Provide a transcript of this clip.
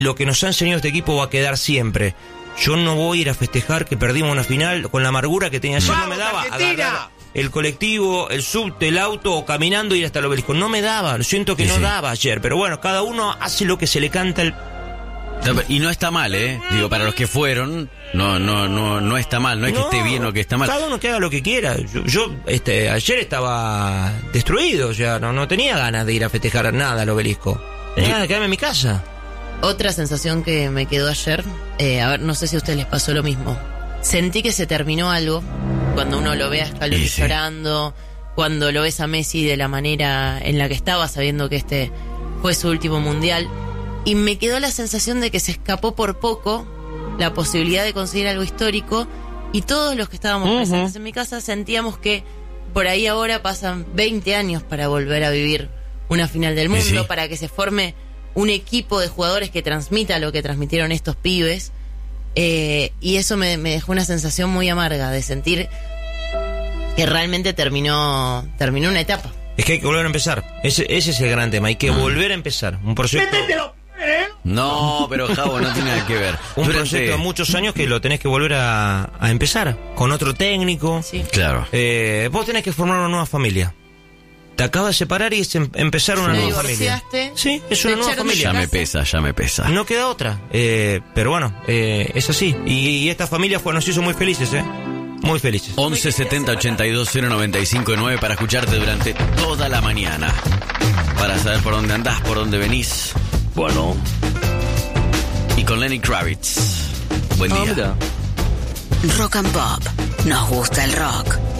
lo que nos ha enseñado este equipo va a quedar siempre. Yo no voy a ir a festejar que perdimos una final con la amargura que tenía ayer. No me daba agarrar el colectivo, el subte, el auto o caminando ir hasta el obelisco. No me daba, lo siento que no daba ayer. Pero bueno, cada uno hace lo que se le canta el... Y no está mal, digo, para los que fueron, no está mal, no es que esté bien o que está mal. Cada uno que haga lo que quiera. Yo ayer estaba destruido, o sea, no tenía ganas de ir a festejar nada al obelisco. Tenía ganas de quedarme en mi casa. Otra sensación que me quedó ayer, a ver, no sé si a ustedes les pasó lo mismo. Sentí que se terminó algo, cuando uno lo ve a Scaloni llorando, cuando lo ves a Messi de la manera en la que estaba, sabiendo que este fue su último mundial. Y me quedó la sensación de que se escapó por poco la posibilidad de conseguir algo histórico, y todos los que estábamos presentes en mi casa sentíamos que por ahí ahora pasan 20 años para volver a vivir una final del mundo, para que se forme un equipo de jugadores que transmita lo que transmitieron estos pibes, y eso me dejó una sensación muy amarga de sentir que realmente terminó una etapa. Es que hay que volver a empezar. Ese es el gran tema. Hay que volver a empezar. Un proyecto... No, pero Javo, no tiene nada que ver. Un proyecto de muchos años que lo tenés que volver a empezar. Con otro técnico. Sí. Claro. Vos tenés que formar una nueva familia. Te acabas de separar y es empezar una nueva familia. Sí, es una nueva familia. Ya me pesa. No queda otra. Pero bueno, es así. Y esta familia nos hizo muy felices, Muy felices. 11 70 82 095 9 para escucharte durante toda la mañana. Para saber por dónde andás, por dónde venís. Bueno. Y con Lenny Kravitz. Buen día. Rock and Pop. Nos gusta el rock.